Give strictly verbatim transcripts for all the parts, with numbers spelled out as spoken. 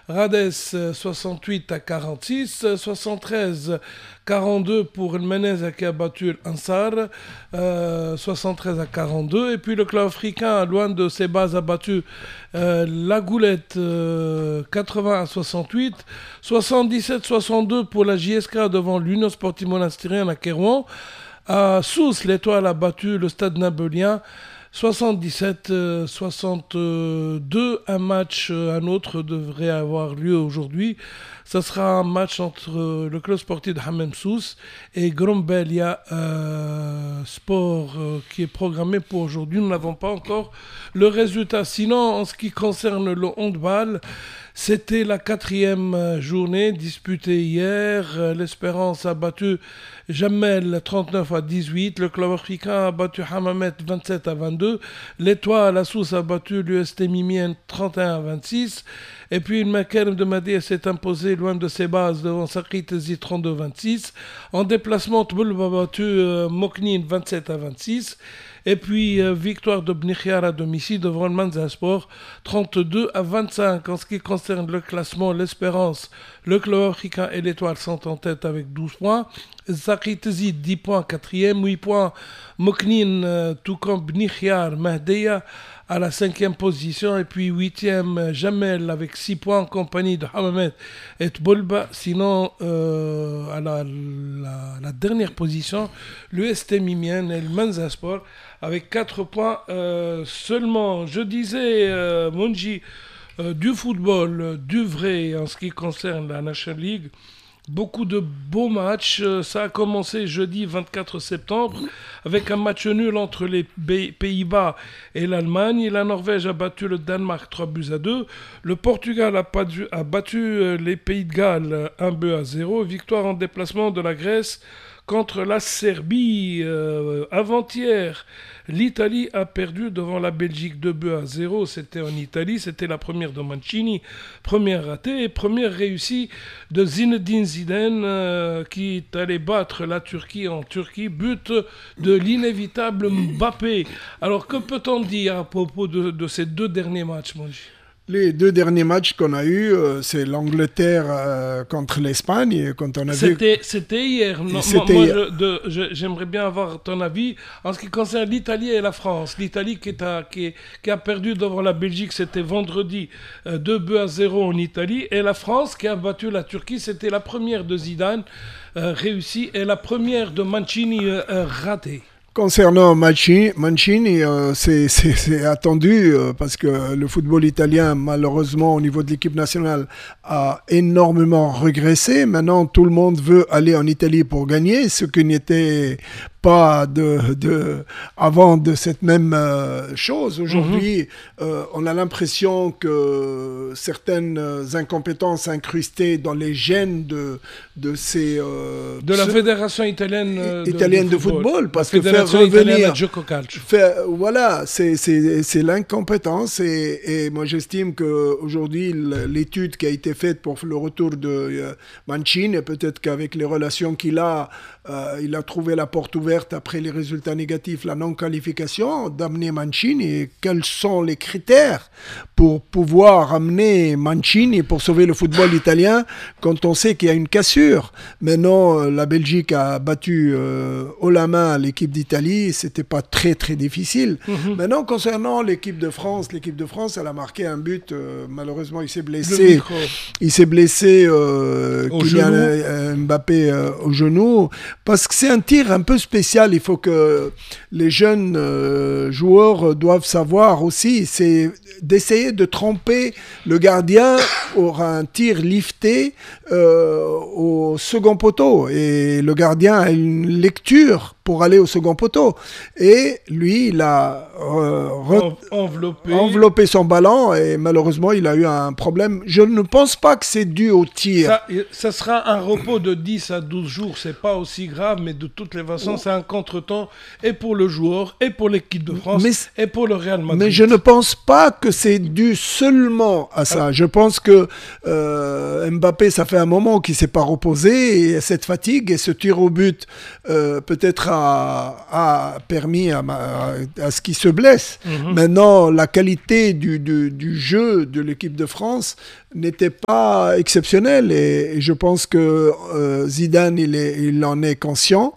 Rades soixante-huit à quarante-six, soixante-treize quarante-deux pour le Menez qui a battu l'Ansar, euh, soixante-treize à quarante-deux. Et puis le club africain, loin de ses bases, a battu euh, la Goulette euh, quatre-vingts à soixante-huit, soixante-dix-sept soixante-deux pour la J S K devant l'Union Sportive Monastirienne à Kérouan. À Sousse, l'Étoile a battu le Stade Nabelien soixante-dix-sept soixante-deux. Un match, un autre devrait avoir lieu aujourd'hui. Ce sera un match entre le club sportif de Hammam Sousse et Grombelia euh, Sport euh, qui est programmé pour aujourd'hui. Nous n'avons pas encore le résultat. Sinon, en ce qui concerne le handball, c'était la quatrième journée disputée hier. L'Espérance a battu Jamel trente-neuf à dix-huit. Le club africain a battu Hammamet vingt-sept à vingt-deux. L'Étoile, la Sousse, a battu l'U S T Mimien trente et un à vingt-six. Et puis le Makerem de Madé s'est imposé loin de ses bases devant Sakri Tezi trente-deux à vingt-six. En déplacement, Tboulb a battu euh, Moknin vingt-sept à vingt-six. Et puis euh, victoire de Bnichiar à domicile devant le Manza Sport trente-deux à vingt-cinq. En ce qui concerne le classement, l'Espérance, le club africain et l'Étoile sont en tête avec douze points. Sakri Tezi dix points, quatrième, huit points. Moknin, euh, tout comme Bnichiar, Mahdeya à la cinquième position, et puis huitième Jamel avec six points en compagnie de Hammamet et Tbolba. Sinon, euh, à la, la, la dernière position, l'U S T Mimien et le Manza Sport avec quatre points euh, seulement. Je disais, euh, Monji, euh, du football, du vrai en ce qui concerne la National League. Beaucoup de beaux matchs. Ça a commencé jeudi vingt-quatre septembre avec un match nul entre les Pays-Bas et l'Allemagne. La Norvège a battu le Danemark trois buts à deux. Le Portugal a, pas dû, a battu les Pays de Galles un but à zéro. Victoire en déplacement de la Grèce contre la Serbie. Euh, avant-hier, l'Italie a perdu devant la Belgique deux buts à zéro. C'était en Italie, c'était la première de Mancini. Première ratée et première réussie de Zinedine Zidane euh, qui est allé battre la Turquie en Turquie. But de l'inévitable Mbappé. Alors que peut-on dire à propos de, de ces deux derniers matchs, Monji ? Les deux derniers matchs qu'on a eus, euh, c'est l'Angleterre euh, contre l'Espagne. Quand on a c'était, vu... c'était hier. Non, c'était moi, hier. Je, de, je, j'aimerais bien avoir ton avis en ce qui concerne l'Italie et la France. L'Italie qui, est à, qui, est, qui a perdu devant la Belgique, c'était vendredi, euh, deux buts à zéro en Italie. Et la France qui a battu la Turquie, c'était la première de Zidane euh, réussie et la première de Mancini euh, euh, ratée. Concernant Mancini, Mancini euh, c'est, c'est, c'est attendu euh, parce que le football italien, malheureusement, au niveau de l'équipe nationale, a énormément régressé. Maintenant, tout le monde veut aller en Italie pour gagner, ce qui n'était pas de, de, avant de cette même euh, chose. Aujourd'hui, mm-hmm. euh, on a l'impression que certaines incompétences incrustées dans les gènes de, de ces... Euh, de la ce, Fédération italienne, euh, de, italienne de, de football, football parce que faire revenir... Faire, voilà, c'est, c'est, c'est l'incompétence et, et moi j'estime qu'aujourd'hui, l'étude qui a été faite pour le retour de euh, Mancini, peut-être qu'avec les relations qu'il a, euh, il a trouvé la porte ouverte après les résultats négatifs, la non-qualification, d'amener Mancini. Et quels sont les critères pour pouvoir amener Mancini pour sauver le football italien quand on sait qu'il y a une cassure? Maintenant, la Belgique a battu euh, haut la main l'équipe d'Italie, c'était pas très très difficile. Mm-hmm. Maintenant, concernant l'équipe de France, l'équipe de France, elle a marqué un but, euh, malheureusement il s'est blessé. Il s'est blessé, euh, Kylian euh, Mbappé euh, au genou, parce que c'est un tir un peu spécial. Il faut que les jeunes euh, joueurs doivent savoir aussi, c'est d'essayer de tromper le gardien pour un tir lifté euh, au second poteau. Et le gardien a une lecture pour aller au second poteau. Et lui, il a euh, re- enveloppé. enveloppé son ballon et malheureusement, il a eu un problème. Je ne pense pas que c'est dû au tir. Ça, ça sera un repos de dix à douze jours. C'est pas aussi grave, mais de toutes les façons, oh. c'est un contretemps et pour le joueur, et pour l'équipe de France, mais, et pour le Real Madrid. Mais je ne pense pas que c'est dû seulement à ça. Alors, je pense que euh, Mbappé, ça fait un moment qu'il ne s'est pas reposé, et cette fatigue et ce tir au but euh, peut-être a, a permis à, à, à ce qu'il se blesse. Mm-hmm. Maintenant, la qualité du, du, du jeu de l'équipe de France n'était pas exceptionnelle, et, et je pense que euh, Zidane, il, est, il en est conscient.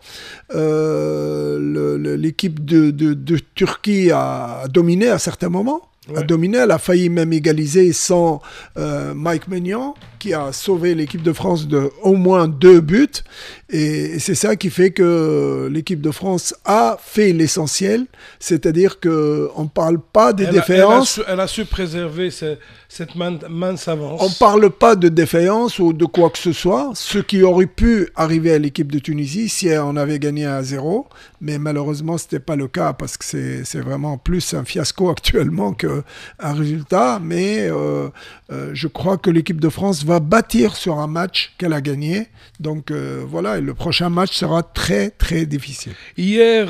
Euh, le, le, l'équipe de, de, de Turquie a dominé à certains moments. Ouais. A dominé, elle a failli même égaliser sans euh, Mike Maignan, qui a sauvé l'équipe de France de au moins deux buts. Et, et c'est ça qui fait que l'équipe de France a fait l'essentiel, c'est-à-dire qu'on ne parle pas des elle défaillances. A, elle, a su, elle a su préserver ce, cette mince avance. On ne parle pas de défaillance ou de quoi que ce soit, ce qui aurait pu arriver à l'équipe de Tunisie si on avait gagné à zéro. Mais malheureusement, ce n'était pas le cas, parce que c'est, c'est vraiment plus un fiasco actuellement qu'un résultat. Mais euh, euh, je crois que l'équipe de France va bâtir sur un match qu'elle a gagné. Donc euh, voilà, et le prochain match sera très très difficile. Hier,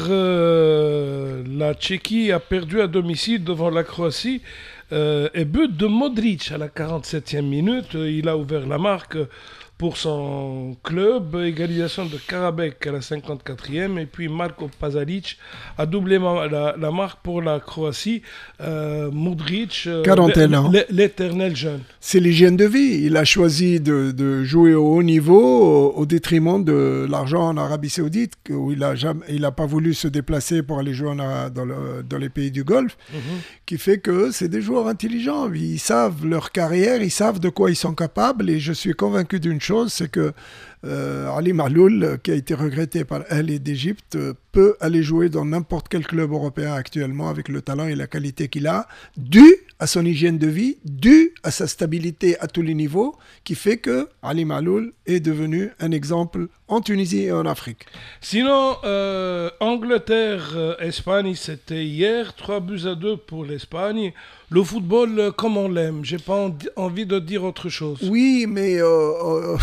euh, la Tchéquie a perdu à domicile devant la Croatie. Euh, et but de Modric à la quarante-septième minute. Il a ouvert la marque pour son club. Égalisation de Karabekh à la cinquante-quatrième. Et puis Marko Pasalic a doublé ma- la, la marque pour la Croatie. Euh, Modric, euh, quarante et un ans. L'éternel jeune. C'est l'hygiène de vie. Il a choisi de, de jouer au haut niveau au, au détriment de l'argent en Arabie Saoudite, où il n'a il a pas voulu se déplacer pour aller jouer en, dans, le, dans les pays du Golfe, mm-hmm. qui fait que c'est des joueurs intelligents. Ils savent leur carrière, ils savent de quoi ils sont capables, et je suis convaincu d'une chose, c'est que euh, Ali Mahloul, qui a été regretté par Al d'Égypte, peut aller jouer dans n'importe quel club européen actuellement avec le talent et la qualité qu'il a, dû à son hygiène de vie, dû à sa stabilité à tous les niveaux, qui fait que Ali Mahloul est devenu un exemple en Tunisie et en Afrique. Sinon, euh, Angleterre-Espagne, c'était hier, trois buts à deux pour l'Espagne. Le football, euh, comme on l'aime, j'ai pas en- envie de dire autre chose. Oui, mais euh, euh,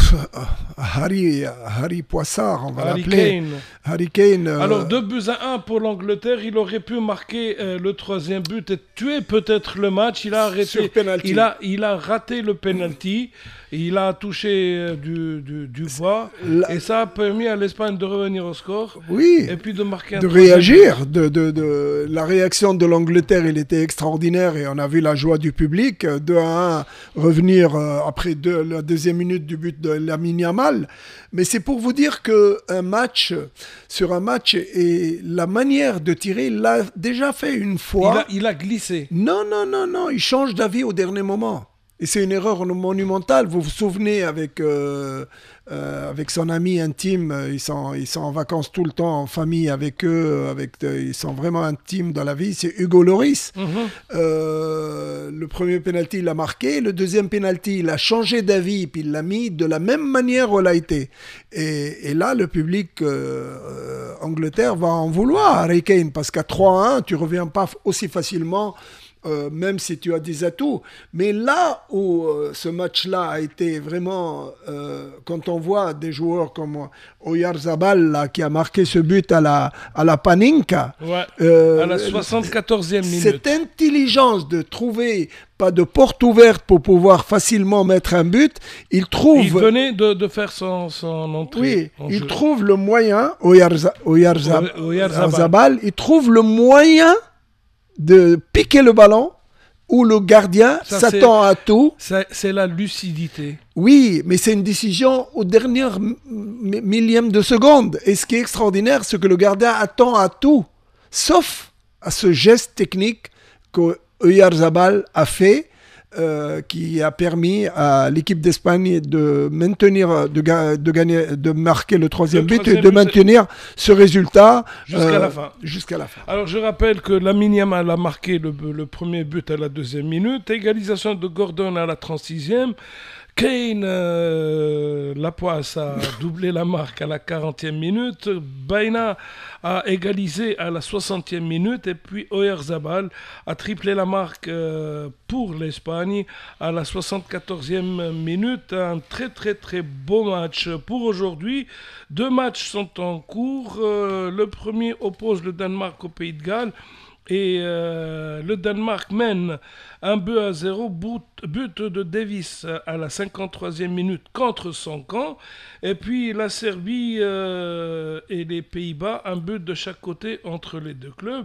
Harry, Harry Poissard, on va Harry l'appeler. Kane. Harry Kane. euh, Alors, deux buts à un pour l'Angleterre. Il aurait pu marquer euh, le troisième but et tuer peut-être le match. Il a arrêté. Sur penalty. Il a, il a raté le penalty. Il a touché euh, du, du, du bois. La- Et ça a permis à l'Espagne de revenir au score. Oui. Et puis de marquer un de troisième réagir. De, de, de, la réaction de l'Angleterre, il était extraordinaire, et on a vu la joie du public. deux à un, revenir euh, après deux, la deuxième minute du but de Lamine Yamal. Mais c'est pour vous dire qu'un match, sur un match, et la manière de tirer, il l'a déjà fait une but. fois. Il a, il a glissé. Non, non, non, non, il change d'avis au dernier moment. Et c'est une erreur monumentale. Vous vous souvenez, avec, euh, euh, avec son ami intime, euh, ils sont, ils sont en vacances tout le temps, en famille avec eux, avec, euh, ils sont vraiment intimes dans la vie, c'est Hugo Lloris. Mm-hmm. Euh, le premier penalty, il l'a marqué. Le deuxième penalty, il a changé d'avis, puis il l'a mis de la même manière où il a été. Et, et là, le public euh, euh, Angleterre va en vouloir à Harry Kane, parce qu'à trois à un, tu ne reviens pas aussi facilement. Euh, même si tu as des atouts. Mais là où euh, ce match-là a été vraiment... Euh, quand on voit des joueurs comme Oyarzabal, là, qui a marqué ce but à la, à la Paninka... Ouais. euh, à la soixante-quatorzième minute. Cette intelligence de trouver pas de porte ouverte pour pouvoir facilement mettre un but, il trouve... Il venait de, de faire son, son entrée. Oui, il jeu. trouve le moyen, Oyarza, Oyarzab, Oyarzabal. Oyarzabal, il trouve le moyen de piquer le ballon, où le gardien ça, s'attend à tout. C'est, c'est la lucidité. Oui, mais c'est une décision au dernier m- millième de seconde. Et ce qui est extraordinaire, c'est que le gardien attend à tout, sauf à ce geste technique que Oyarzabal a fait, euh, qui a permis à l'équipe d'Espagne de maintenir, de, ga- de gagner, de marquer le troisième le but troisième et de but, maintenir ce résultat jusqu'à euh, la fin. Jusqu'à la fin. Alors je rappelle que Lamine Yamal a marqué le, le premier but à la deuxième minute, égalisation de Gordon à la trente-sixième. Kane, euh, Lapoisse a doublé la marque à la quarantième minute. Baina a égalisé à la soixantième minute. Et puis Oyarzabal a triplé la marque euh, pour l'Espagne à la soixante-quatorzième minute. Un très très très beau match pour aujourd'hui. Deux matchs sont en cours. Euh, le premier oppose le Danemark au Pays de Galles. Et euh, le Danemark mène un but à zéro, but, but de Davis à la cinquante-troisième minute contre son camp. Et puis la Serbie euh, et les Pays-Bas, un but de chaque côté entre les deux clubs.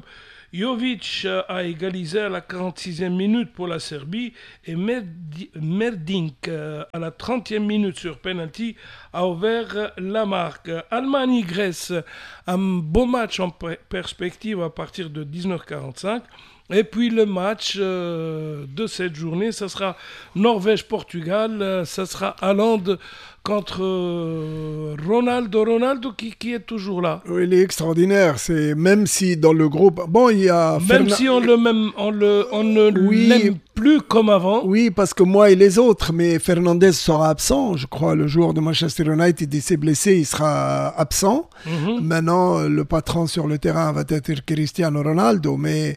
Jovic a égalisé à la quarante-sixième minute pour la Serbie et Merdi- Merdink à la trentième minute sur penalty a ouvert la marque. Allemagne-Grèce, un beau match en perspective à partir de dix-neuf heures quarante-cinq. Et puis le match euh, de cette journée, ça sera Norvège-Portugal, ça sera Haaland contre euh, Ronaldo, Ronaldo qui, qui est toujours là. Oui, il est extraordinaire. C'est même si dans le groupe, bon, il y a même Ferna... si on le même, on le, on ne oui, l'aime plus comme avant. Oui, parce que moi et les autres, mais Fernandez sera absent, je crois. Le joueur de Manchester United, il s'est blessé, il sera absent. Mm-hmm. Maintenant, le patron sur le terrain va être Cristiano Ronaldo, mais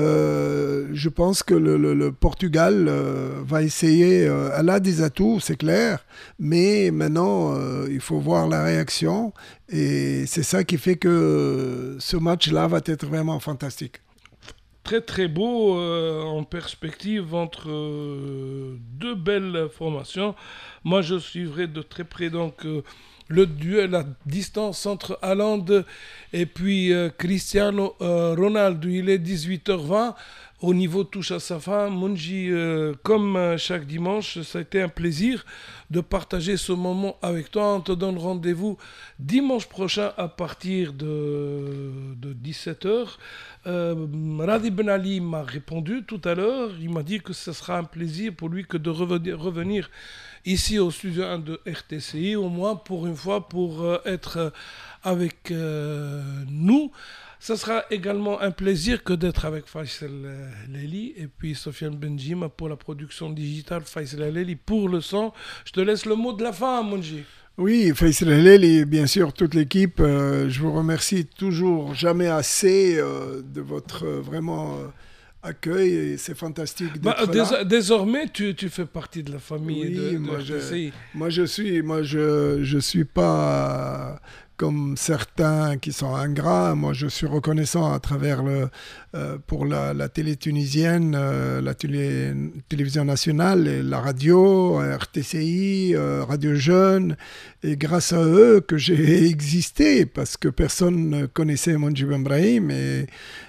euh, je pense que le, le, le Portugal euh, va essayer. Euh, elle a des atouts, c'est clair, mais maintenant, euh, il faut voir la réaction. Et c'est ça qui fait que ce match-là va être vraiment fantastique. Très très beau euh, en perspective entre euh, deux belles formations. Moi, je suivrai de très près donc euh, le duel à distance entre Haaland et puis euh, Cristiano euh, Ronaldo. Il est dix-huit heures vingt. Au niveau touche à sa fin, Monji, euh, comme euh, chaque dimanche, ça a été un plaisir de partager ce moment avec toi. On te donne rendez-vous dimanche prochain à partir de, de dix-sept heures. Euh, Radi Ben Ali m'a répondu tout à l'heure. Il m'a dit que ce sera un plaisir pour lui que de revenir, revenir ici au studio un de R T C I, au moins pour une fois, pour euh, être avec euh, nous. Ce sera également un plaisir que d'être avec Faisal Lely et puis Sofiane Benjima pour la production digitale, Faisal Lely pour le son. Je te laisse le mot de la fin, Monji. Oui, Faisal Lely, bien sûr, toute l'équipe. Euh, je vous remercie toujours jamais assez euh, de votre euh, vraiment euh, accueil et c'est fantastique d'être bah, là. Désormais, tu, tu fais partie de la famille oui, de, de moi, R T C I. Je, moi je suis, moi je, je suis pas. Euh, comme certains qui sont ingrats. Moi, je suis reconnaissant à travers le, euh, pour la, la télé tunisienne, euh, la télé, télévision nationale, et la radio, R T C I, euh, Radio Jeune, et grâce à eux que j'ai existé, parce que personne ne connaissait Monji Ben Brahim, et,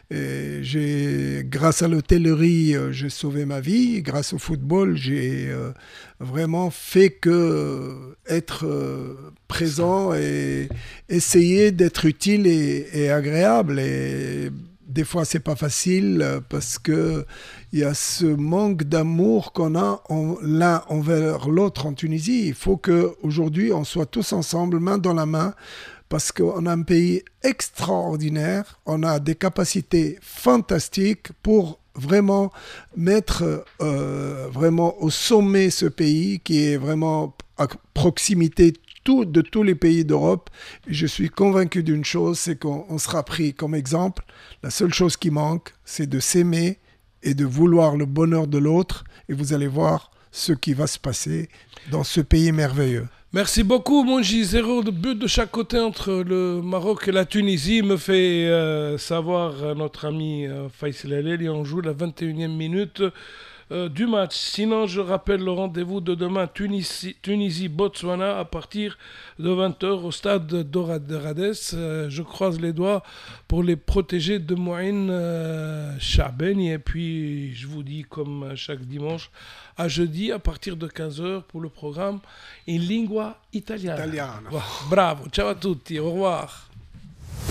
et j'ai, grâce à l'hôtellerie, euh, j'ai sauvé ma vie, grâce au football, j'ai euh, vraiment fait que être euh, présent et essayer d'être utile et, et agréable. Et des fois, c'est pas facile parce que il y a ce manque d'amour qu'on a en, l'un envers l'autre en Tunisie. Il faut qu'aujourd'hui, on soit tous ensemble, main dans la main, parce qu'on a un pays extraordinaire, on a des capacités fantastiques pour vraiment mettre euh, vraiment au sommet ce pays qui est vraiment à proximité tout, de tous les pays d'Europe. Et je suis convaincu d'une chose, c'est qu'on on sera pris comme exemple. La seule chose qui manque, c'est de s'aimer et de vouloir le bonheur de l'autre. Et vous allez voir ce qui va se passer dans ce pays merveilleux. Merci beaucoup, Monji. Zéro de but de chaque côté entre le Maroc et la Tunisie me fait euh, savoir notre ami euh, Faisal Lely. On joue la vingt et unième minute euh, du match. Sinon, je rappelle le rendez-vous de demain Tunisie, Tunisie-Botswana à partir de vingt heures au stade d'Oradès. Euh, je croise les doigts pour les protéger de Mouine euh, Chabeni. Et puis, je vous dis comme chaque dimanche, à jeudi à partir de quinze heures pour le programme in lingua italiana. Italiano. Bravo, ciao a tutti, au revoir.